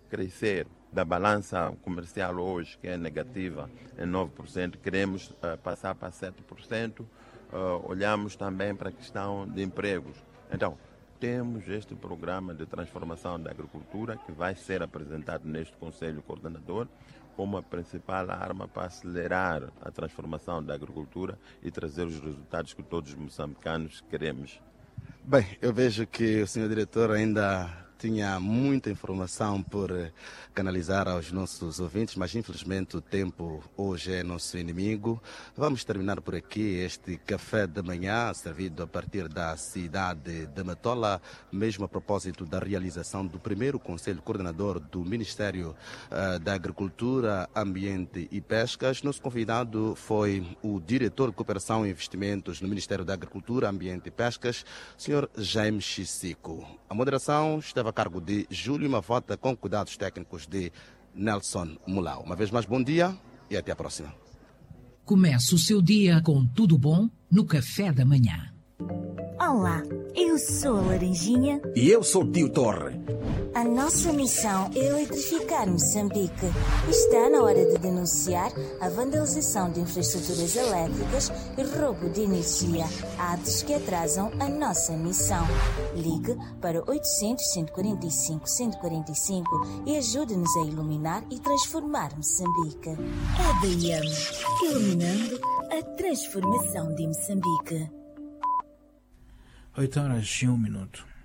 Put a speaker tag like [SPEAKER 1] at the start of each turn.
[SPEAKER 1] crescer da balança comercial hoje, que é negativa em 9%, queremos passar para 7%. Olhamos também para a questão de empregos. Então, temos este programa de transformação da agricultura que vai ser apresentado neste Conselho Coordenador como a principal arma para acelerar a transformação da agricultura e trazer os resultados que todos os moçambicanos queremos.
[SPEAKER 2] Bem, eu vejo que o senhor diretor ainda tinha muita informação por canalizar aos nossos ouvintes, mas infelizmente o tempo hoje é nosso inimigo. Vamos terminar por aqui este café da manhã, servido a partir da cidade de Matola, mesmo a propósito da realização do primeiro Conselho Coordenador do Ministério da Agricultura, Ambiente e Pescas. Nosso convidado foi o diretor de Cooperação e Investimentos no Ministério da Agricultura, Ambiente e Pescas, Sr. Jaime Chissico. A moderação estava a cargo de Júlio Mavota, com cuidados técnicos de Nelson Mulau. Uma vez mais, bom dia e até a próxima.
[SPEAKER 3] Comece o seu dia com tudo bom no café da manhã.
[SPEAKER 4] Olá, eu sou a Laranjinha.
[SPEAKER 5] E eu sou o Tio Torre.
[SPEAKER 4] A nossa missão é eletrificar Moçambique. Está na hora de denunciar a vandalização de infraestruturas elétricas e roubo de energia, atos que atrasam a nossa missão. Ligue para 800-145-145 e ajude-nos a iluminar e transformar Moçambique. EDM, iluminando a transformação de Moçambique.
[SPEAKER 6] 8 horas e 1 minuto.